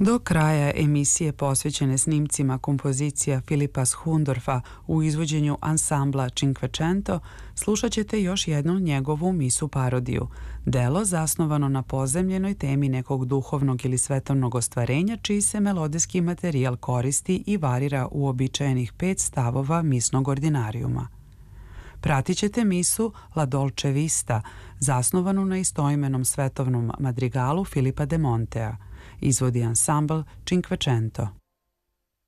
Do kraja emisije posvećene snimcima kompozicija Filipa Schundorfa u izvođenju ansambla Cinquecento slušat ćete još jednu njegovu misu parodiju, delo zasnovano na pozemljenoj temi nekog duhovnog ili svetovnog ostvarenja čiji se melodijski materijal koristi i varira u uobičajenih 5 stavova misnog ordinarijuma. Pratit ćete misu La Dolce Vista, zasnovanu na istoimenom svetovnom madrigalu Filipa de Montea. Izvodi ansambl Cinquecento.